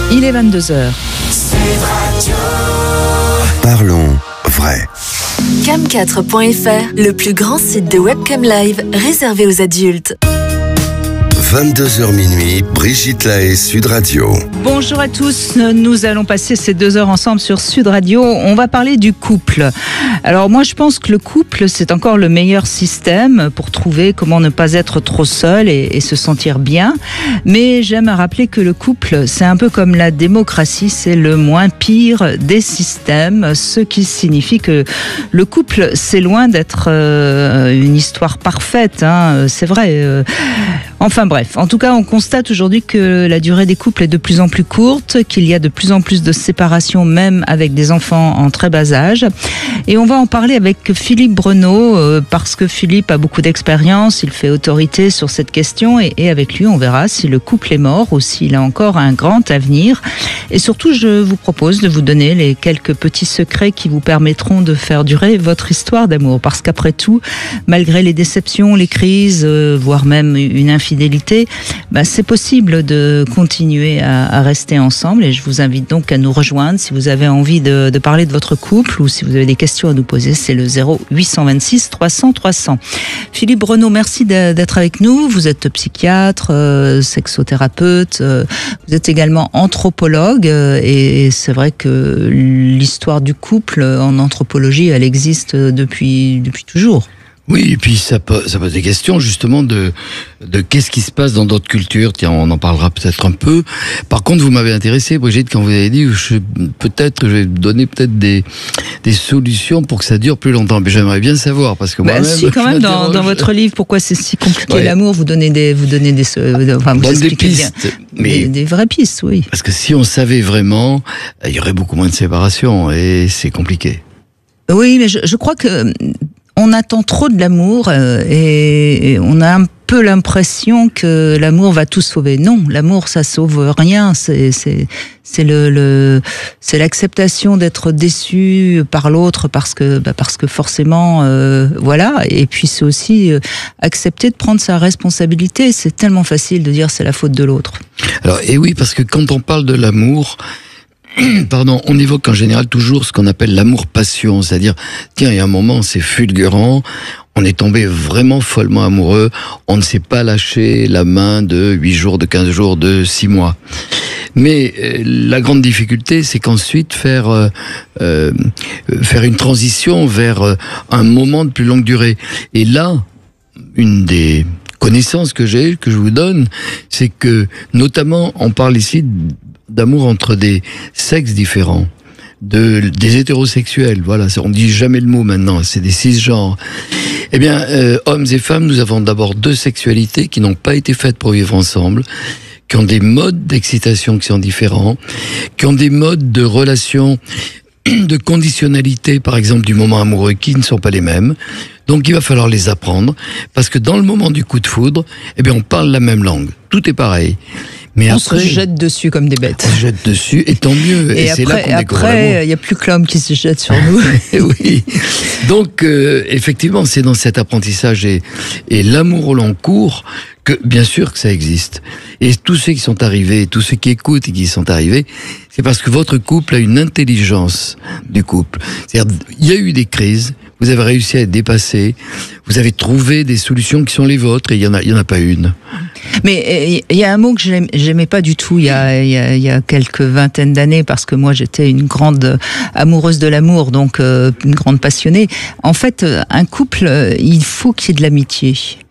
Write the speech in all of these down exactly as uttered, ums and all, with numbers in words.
Il est vingt-deux heures. Parlons vrai. cam quatre point f r, le plus grand site de webcam live réservé aux adultes. vingt-deux heures minuit, Brigitte Lahaie, Sud Radio. Bonjour à tous, nous allons passer ces deux heures ensemble sur Sud Radio. On va parler du couple. Alors moi je pense que le couple c'est encore le meilleur système pour trouver comment ne pas être trop seul et, et se sentir bien. Mais j'aime à rappeler que le couple c'est un peu comme la démocratie, c'est le moins pire des systèmes. Ce qui signifie que le couple c'est loin d'être euh, une histoire parfaite, hein, c'est vrai. Euh, Enfin bref, en tout cas on constate aujourd'hui que la durée des couples est de plus en plus courte, qu'il y a de plus en plus de séparations même avec des enfants en très bas âge. Et on va en parler avec Philippe Breneau euh, parce que Philippe a beaucoup d'expérience, il fait autorité sur cette question et, et avec lui on verra si le couple est mort ou s'il a encore un grand avenir. Et surtout je vous propose de vous donner les quelques petits secrets qui vous permettront de faire durer votre histoire d'amour. Parce qu'après tout, malgré les déceptions, les crises, euh, voire même une infidélité, fidélité, bah c'est possible de continuer à, à rester ensemble et je vous invite donc à nous rejoindre si vous avez envie de, de parler de votre couple ou si vous avez des questions à nous poser, c'est le zéro huit cent vingt-six trois cents trois cents. Philippe Breneau, merci d'être avec nous. Vous êtes psychiatre, euh, sexothérapeute, euh, vous êtes également anthropologue euh, et c'est vrai que l'histoire du couple en anthropologie, elle existe depuis, depuis toujours. Oui, et puis ça pose, ça pose des questions justement de de qu'est-ce qui se passe dans d'autres cultures. Tiens, on en parlera peut-être un peu. Par contre, vous m'avez intéressé, Brigitte, quand vous avez dit je, peut-être je vais donner peut-être des des solutions pour que ça dure plus longtemps. Mais j'aimerais bien savoir parce que bah, moi-même. Si, quand même, dans, dans votre livre, pourquoi c'est si compliqué ouais. l'amour, vous donnez des vous donnez des enfin vous Donne expliquez des pistes, bien mais des, des vraies pistes, oui. Parce que si on savait vraiment, il y aurait beaucoup moins de séparations et c'est compliqué. Oui, mais je, je crois que on attend trop de l'amour euh, et, et on a un peu l'impression que l'amour va tout sauver. Non, l'amour ça sauve rien. C'est c'est c'est le, le c'est l'acceptation d'être déçu par l'autre parce que bah parce que forcément euh, voilà. Et puis c'est aussi euh, accepter de prendre sa responsabilité. C'est tellement facile de dire c'est la faute de l'autre. Alors et oui, parce que quand on parle de l'amour, pardon, on évoque en général toujours ce qu'on appelle l'amour-passion, c'est-à-dire, tiens, il y a un moment, c'est fulgurant, on est tombé vraiment follement amoureux, on ne s'est pas lâché la main de huit jours, de quinze jours, de six mois. Mais euh, la grande difficulté, c'est qu'ensuite, faire euh, euh, faire une transition vers euh, un moment de plus longue durée. Et là, une des connaissances que j'ai, que je vous donne, c'est que, notamment, on parle ici d'amour entre des sexes différents, de des hétérosexuels. Voilà, on dit jamais le mot maintenant. C'est des cisgenres. Eh bien, euh, hommes et femmes, nous avons d'abord deux sexualités qui n'ont pas été faites pour vivre ensemble, qui ont des modes d'excitation qui sont différents, qui ont des modes de relation, de conditionnalité, par exemple du moment amoureux, qui ne sont pas les mêmes. Donc, il va falloir les apprendre, parce que dans le moment du coup de foudre, eh bien, on parle la même langue. Tout est pareil. Mais on après, se jette dessus comme des bêtes. On se jette dessus, et tant mieux. Et, et après, c'est là qu'on découvre après, il n'y a plus que l'homme qui se jette sur nous. Oui. Donc, euh, effectivement, c'est dans cet apprentissage et, et l'amour au long cours que, bien sûr, que ça existe. Et tous ceux qui sont arrivés, tous ceux qui écoutent et qui sont arrivés, c'est parce que votre couple a une intelligence du couple. C'est-à-dire, il y a eu des crises, vous avez réussi à être dépassé, vous avez trouvé des solutions qui sont les vôtres, et il y en a, il y en a pas une. Mais il y a un mot que j'aimais pas du tout il y a, il y a, il y a quelques vingtaines d'années, parce que moi j'étais une grande amoureuse de l'amour, donc euh, une grande passionnée. En fait, un couple, il faut qu'il y ait de l'amitié.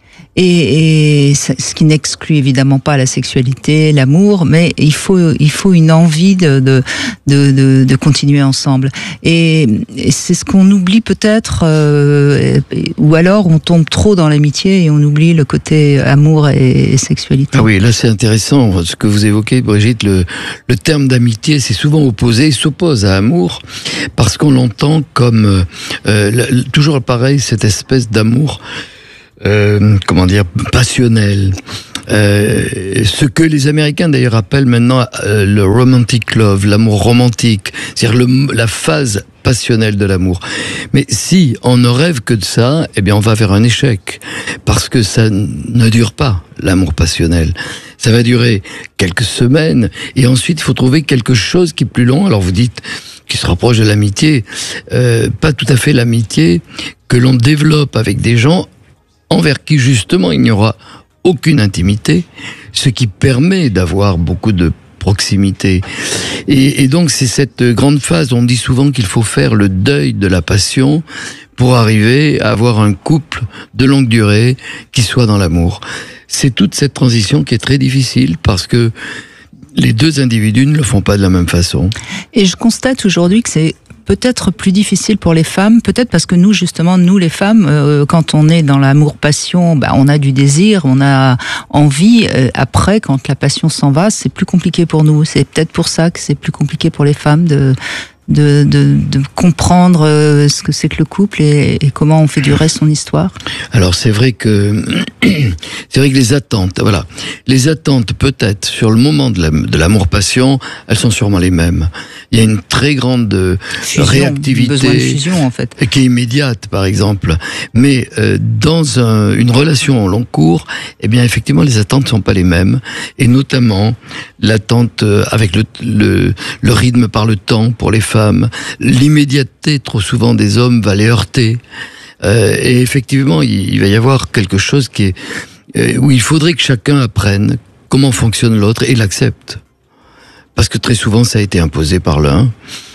Et, et ce qui n'exclut évidemment pas la sexualité, l'amour, mais il faut il faut une envie de de de, de, de continuer ensemble. Et, et c'est ce qu'on oublie peut-être, euh, ou alors on tombe trop dans l'amitié et on oublie le côté amour et, et sexualité. Ah oui, là c'est intéressant ce que vous évoquez, Brigitte. Le le terme d'amitié, c'est souvent opposé, s'oppose à amour, parce qu'on l'entend comme euh, toujours pareil, cette espèce d'amour. Euh, comment dire, passionnel, Euh, ce que les Américains d'ailleurs appellent maintenant euh, le romantic love, l'amour romantique, c'est-à-dire le, la phase passionnelle de l'amour. Mais si on ne rêve que de ça, eh bien on va vers un échec, parce que ça ne dure pas, l'amour passionnel. Ça va durer quelques semaines, et ensuite il faut trouver quelque chose qui est plus long. Alors vous dites, qui se rapproche de l'amitié, euh, pas tout à fait l'amitié que l'on développe avec des gens envers qui justement il n'y aura aucune intimité, ce qui permet d'avoir beaucoup de proximité. Et, et donc c'est cette grande phase, on dit souvent qu'il faut faire le deuil de la passion pour arriver à avoir un couple de longue durée qui soit dans l'amour. C'est toute cette transition qui est très difficile parce que les deux individus ne le font pas de la même façon. Et je constate aujourd'hui que c'est peut-être plus difficile pour les femmes, peut-être parce que nous, justement, nous les femmes, euh, quand on est dans l'amour-passion, bah, on a du désir, on a envie. Euh, après, quand la passion s'en va, c'est plus compliqué pour nous. C'est peut-être pour ça que c'est plus compliqué pour les femmes de... De, de, de comprendre ce que c'est que le couple et, et comment on fait durer son histoire. Alors c'est vrai que c'est vrai que les attentes, voilà, les attentes peut-être sur le moment de, la, de l'amour-passion, elles sont sûrement les mêmes. Il y a une très grande fusion, réactivité, besoin de fusion en fait, qui est immédiate par exemple. Mais euh, dans un, une relation au long cours, eh bien effectivement les attentes ne sont pas les mêmes, et notamment l'attente avec le, le, le rythme par le temps pour les femmes, l'immédiateté trop souvent des hommes va les heurter, euh, et effectivement il, il va y avoir quelque chose qui est euh, où il faudrait que chacun apprenne comment fonctionne l'autre et l'accepte, parce que très souvent ça a été imposé par l'un,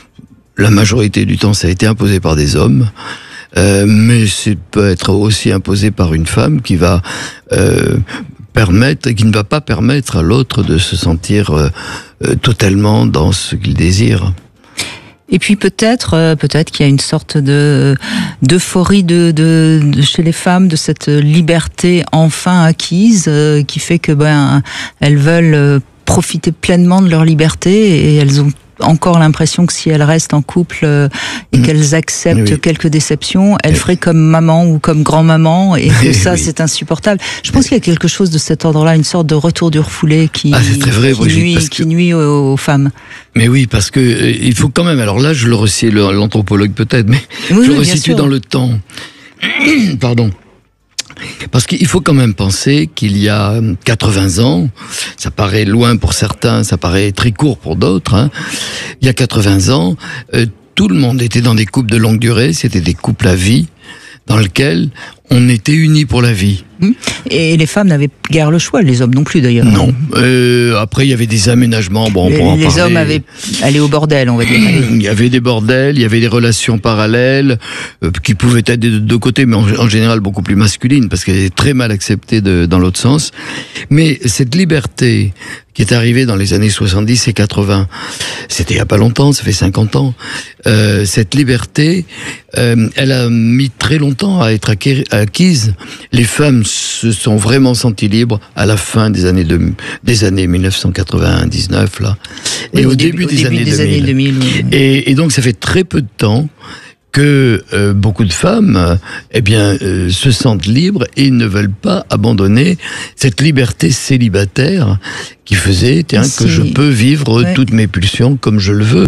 la majorité du temps ça a été imposé par des hommes. Euh, mais ça peut être aussi imposé par une femme qui va euh, permettre, qui ne va pas permettre à l'autre de se sentir euh, euh, totalement dans ce qu'il désire. Et puis peut-être, euh, peut-être qu'il y a une sorte de d'euphorie de, de, de chez les femmes, de cette liberté enfin acquise, euh, qui fait que ben elles veulent euh, profiter pleinement de leur liberté, et elles ont encore l'impression que si elles restent en couple euh, et mmh. qu'elles acceptent oui. quelques déceptions, elles oui. feraient comme maman ou comme grand-maman, et que ça, oui. c'est insupportable. Je pense oui. qu'il y a quelque chose de cet ordre-là, une sorte de retour du refoulé qui, ah, c'est très vrai, qui, Brigitte, nuit, parce qui que... nuit aux, aux femmes. Mais oui, parce que euh, il faut quand même, alors là, je le resitue, l'anthropologue peut-être, mais oui, je le oui, resitue dans le temps. Pardon. Parce qu'il faut quand même penser qu'il y a quatre-vingts ans, ça paraît loin pour certains, ça paraît très court pour d'autres, hein. Il y a quatre-vingts ans, euh, tout le monde était dans des couples de longue durée, c'était des couples à vie, dans lesquels on était unis pour la vie. Et les femmes n'avaient guère le choix, les hommes non plus d'ailleurs. Non. Euh, après, il y avait des aménagements. Bon, on pourra en les parler. hommes avaient allé au bordel, on va dire. Il y avait des bordels, il y avait des relations parallèles euh, qui pouvaient être des deux côtés, mais en, en général beaucoup plus masculines, parce qu'elles étaient très mal acceptées de, dans l'autre sens. Mais cette liberté qui est arrivée dans les années soixante-dix et quatre-vingts, c'était il y a pas longtemps, ça fait cinquante ans. Euh, cette liberté, euh, elle a mis très longtemps à être acquise. Les femmes se sont vraiment senties libres à la fin des années, de, des années mille neuf cent quatre-vingt-dix-neuf, là. Et oui, au, au début, début des, au années, début des années deux mille. Oui. Et, et donc, ça fait très peu de temps que euh, beaucoup de femmes euh, eh bien, euh, se sentent libres et ne veulent pas abandonner cette liberté célibataire qui faisait tiens, que je peux vivre ouais. toutes mes pulsions comme je le veux.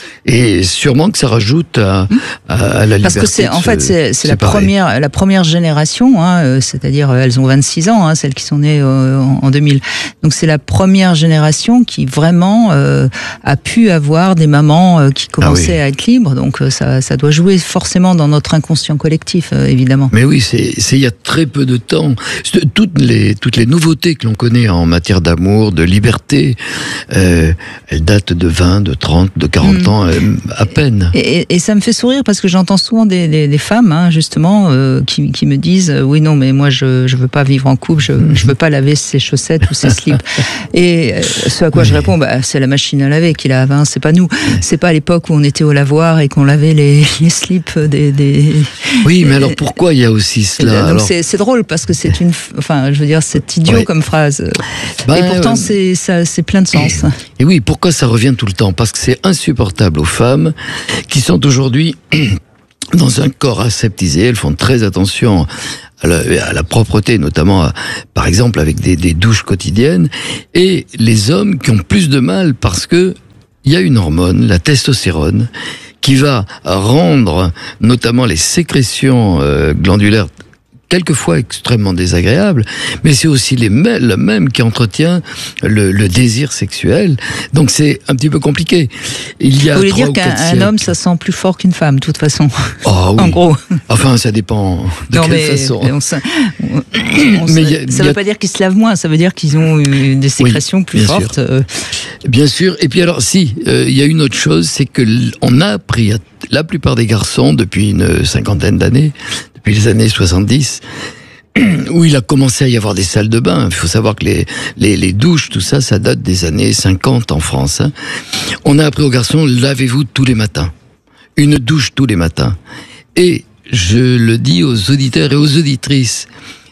Et sûrement que ça rajoute à, à, à la liberté. Parce que c'est, en fait, c'est, c'est la première, la première génération, hein, c'est-à-dire elles ont vingt-six ans, hein, celles qui sont nées euh, en deux mille. Donc c'est la première génération qui vraiment euh, a pu avoir des mamans euh, qui commençaient ah oui. à être libres. Donc euh, ça, ça doit jouer forcément dans notre inconscient collectif, euh, évidemment. Mais oui, c'est, c'est il y a très peu de temps. Toutes les, toutes les nouveautés que l'on connaît en matière d'amour, de liberté, euh, elles datent de vingt, de trente, de quarante mmh. ans. À peine. Et, et, et ça me fait sourire parce que j'entends souvent des, des, des femmes, hein, justement, euh, qui, qui me disent euh, oui, non, mais moi, je je veux pas vivre en couple, je je veux pas laver ses chaussettes ou ses slips. Et euh, ce à quoi oui. je réponds, bah, c'est la machine à laver qui lave, hein, c'est pas nous. C'est pas à l'époque où on était au lavoir et qu'on lavait les, les slips des, des. Oui, mais alors pourquoi il y a aussi cela? Donc alors... c'est, c'est drôle parce que c'est une, enfin, je veux dire, c'est idiot ouais. comme phrase. Bah, et pourtant, euh... c'est ça, c'est plein de sens. Et oui, pourquoi ça revient tout le temps? Parce que c'est insupportable aux femmes qui sont aujourd'hui dans un corps aseptisé, elles font très attention à la, à la propreté, notamment, à, par exemple, avec des, des douches quotidiennes. Et les hommes qui ont plus de mal parce que il y a une hormone, la testostérone, qui va rendre notamment les sécrétions euh, glandulaires quelquefois extrêmement désagréables, mais c'est aussi les mêmes, le même qui entretient le, le désir sexuel. Donc c'est un petit peu compliqué. Il y a Vous voulez trois dire ou qu'un quatre un siècles. homme, ça sent plus fort qu'une femme, de toute façon. Ah oui. En gros. Enfin, ça dépend de non, quelle mais façon. on se- on- on Mais se- y a- ça y ne a- veut pas dire qu'ils se lavent moins, ça veut dire qu'ils ont eu des sécrétions plus bien sûr. fortes. euh. Bien sûr. Et puis alors, si, euh, il y a une autre chose, c'est que l- on a appris à la plupart des garçons depuis une cinquantaine d'années, depuis les années soixante-dix, où il a commencé à y avoir des salles de bain. Il faut savoir que les, les, les douches, tout ça, ça date des années cinquante en France. Hein. On a appris aux garçons, lavez-vous tous les matins. Une douche tous les matins. Et je le dis aux auditeurs et aux auditrices,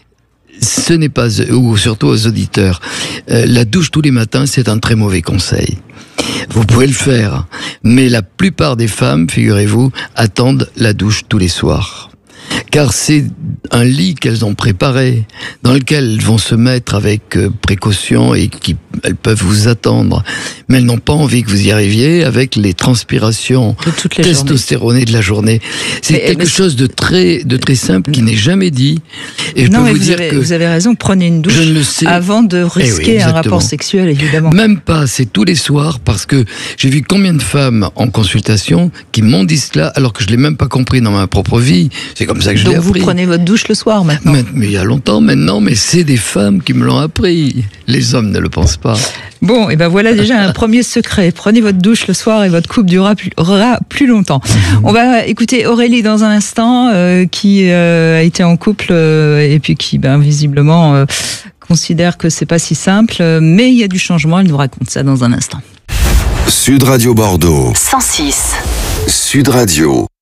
ce n'est pas, ou surtout aux auditeurs, euh, la douche tous les matins, c'est un très mauvais conseil. Vous pouvez le faire, mais la plupart des femmes, figurez-vous, attendent la douche tous les soirs. Car c'est un lit qu'elles ont préparé, dans lequel elles vont se mettre avec euh, précaution et qui elles peuvent vous attendre. Mais elles n'ont pas envie que vous y arriviez avec les transpirations De toute la journée. testostéronées de la journée. C'est Mais- quelque mais- chose de très, de très simple qui n'est jamais dit. Et je Non, peux mais vous vous dire avez, que vous avez raison, prenez une douche je ne le sais. avant de Eh oui, risquer un exactement. rapport sexuel, évidemment. Même pas, c'est tous les soirs, parce que j'ai vu combien de femmes en consultation qui m'ont dit cela alors que je l'ai même pas compris dans ma propre vie. C'est comme ça que je l'ai Donc vous appris. prenez votre douche le soir maintenant. Mais, mais il y a longtemps maintenant, mais c'est des femmes qui me l'ont appris. Les hommes ne le pensent pas. Bon, et ben voilà déjà un premier secret. Prenez votre douche le soir et votre couple durera plus, durera plus longtemps. On va écouter Aurélie dans un instant, euh, qui euh, a été en couple euh, et puis qui, ben, visiblement, euh, considère que c'est pas si simple, euh, mais il y a du changement. Elle nous raconte ça dans un instant. Sud Radio Bordeaux. cent six. Sud Radio.